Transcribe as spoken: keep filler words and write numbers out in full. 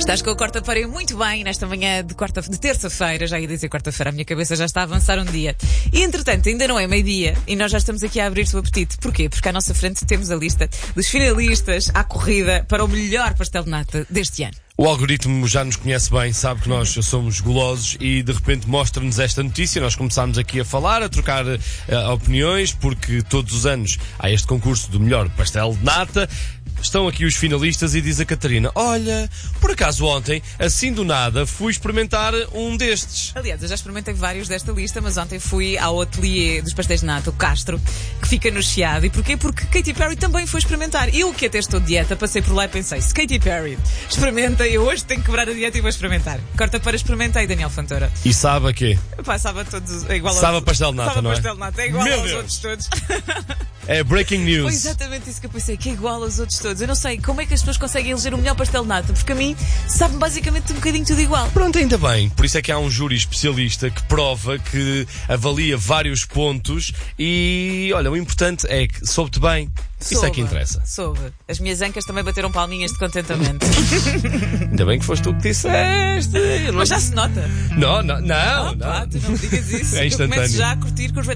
Estás com o Corta para muito bem nesta manhã de, quarta, de terça-feira, já ia dizer quarta-feira, a minha cabeça já está a avançar um dia. E entretanto, ainda não é meio-dia e nós já estamos aqui a abrir o apetite. Porquê? Porque à nossa frente temos a lista dos finalistas à corrida para o melhor pastel de nata deste ano. O algoritmo já nos conhece bem, sabe que nós somos golosos e de repente mostra-nos esta notícia. Nós começámos aqui a falar, a trocar uh, opiniões, porque todos os anos há este concurso do melhor pastel de nata. Estão aqui os finalistas e diz a Catarina: olha, por acaso ontem, assim do nada, fui experimentar um destes. Aliás, eu já experimentei vários desta lista, mas ontem fui ao ateliê dos pastéis de nata, o Castro, que fica no Chiado. E porquê? Porque Katy Perry também foi experimentar. Eu, que até estou de dieta, passei por lá e pensei: se Katy Perry experimenta, eu hoje tenho que quebrar a dieta e vou experimentar. Corta para experimentei, Daniel Fontoura. E sabe a quê? Pá, sabe a todos, é igual aos... Sabe a pastel de nata, sabe não é? Pastel de nata, é igual Meu aos Deus. outros todos. É breaking news. Foi exatamente isso que eu pensei, que é igual aos outros todos. Eu não sei como é que as pessoas conseguem eleger o melhor pastel de nata, porque a mim sabe basicamente um bocadinho tudo igual. Pronto, ainda bem. Por isso é que há um júri especialista que prova, que avalia vários pontos e, olha, o importante é que soube-te bem. Isso Soube, é que interessa. Soube. As minhas ancas também bateram palminhas de contentamento. Ainda bem que foste tu que disseste. Mas já se nota. Não, não, não. Oh, pá, não. tu não me digas isso. É Eu instantâneo. começo já a curtir com os